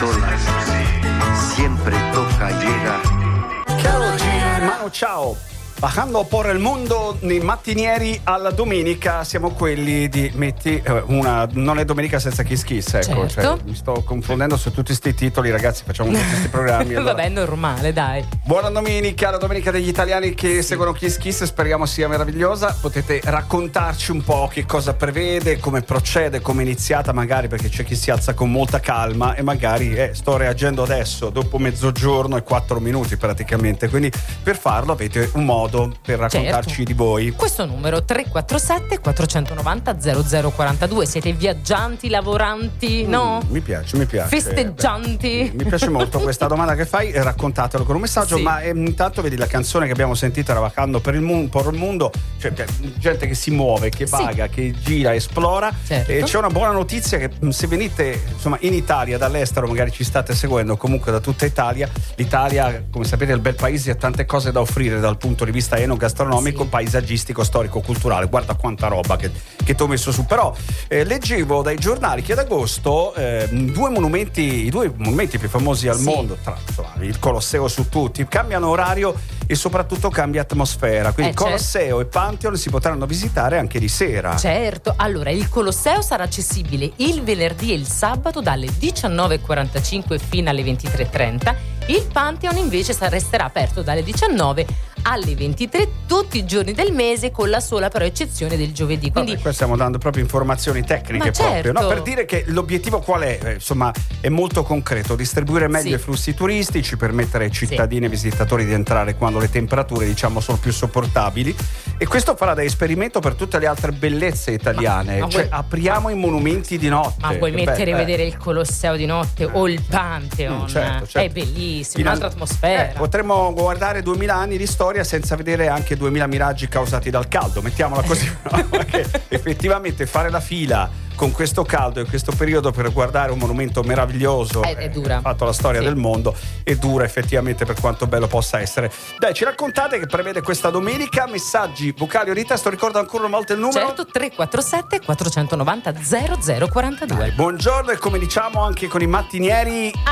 solas, siempre toca llegar. Karol G, Manu Chao. Bajando por il mondo nei mattinieri alla domenica, siamo quelli di metti una, non è domenica senza Kiss Kiss, ecco, certo. Cioè, mi sto confondendo su tutti sti titoli, ragazzi, facciamo tutti questi programmi. Allora. Vabbè, normale, dai. Buona domenica, la domenica degli italiani che seguono Kiss Kiss, speriamo sia meravigliosa. Potete raccontarci un po' che cosa prevede, come procede, come è iniziata, magari, perché c'è chi si alza con molta calma e magari sto reagendo adesso, dopo mezzogiorno e 4 minuti praticamente, quindi per farlo avete un modo per raccontarci, certo, di voi. Questo numero 347 490 0042. Siete viaggianti, lavoranti, no? Mi piace. Festeggianti. Mi piace molto questa domanda che fai, raccontatelo con un messaggio, sì. Ma intanto vedi la canzone che abbiamo sentito, era Vagando per il mondo, cioè gente che si muove, che vaga, sì, che gira, esplora, certo. E c'è una buona notizia che se venite insomma in Italia dall'estero, magari ci state seguendo comunque da tutta Italia, l'Italia, come sapete, è un bel paese, ha tante cose da offrire dal punto di vista enogastronomico, sì, paesaggistico, storico, culturale. Guarda quanta roba che ti ho messo su. Però leggevo dai giornali che ad agosto i due monumenti più famosi al, sì, mondo, insomma, il Colosseo su tutti, cambiano orario e soprattutto cambia atmosfera, quindi Colosseo, certo, e Pantheon si potranno visitare anche di sera. Certo, allora il Colosseo sarà accessibile il venerdì e il sabato dalle 19:45 fino alle 23:30. Il Pantheon invece resterà aperto dalle 19 alle 23 tutti i giorni del mese, con la sola però eccezione del giovedì. Quindi qua stiamo dando proprio informazioni tecniche, proprio, no? Per dire che l'obiettivo qual è? Insomma, è molto concreto: distribuire meglio, sì, i flussi turistici, permettere ai cittadini, sì, e visitatori di entrare quando le temperature, diciamo, sono più sopportabili, e questo farà da esperimento per tutte le altre bellezze italiane. Cioè, apriamo i monumenti di notte. Ma vuoi mettere a vedere il Colosseo di notte o il Pantheon? Certo. È bellissimo, un'altra atmosfera. Potremmo guardare 2000 anni di storia senza vedere anche 2000 miraggi causati dal caldo, mettiamola così, no? Perché effettivamente fare la fila con questo caldo e questo periodo per guardare un monumento meraviglioso è dura. Ha fatto la storia, sì, del mondo, è dura effettivamente, per quanto bello possa essere. Dai, ci raccontate che prevede questa domenica, messaggi vocali o di testo, ricordo ancora una volta il numero? Certo, 347 490 0042. Dai, buongiorno, e come diciamo anche con i mattinieri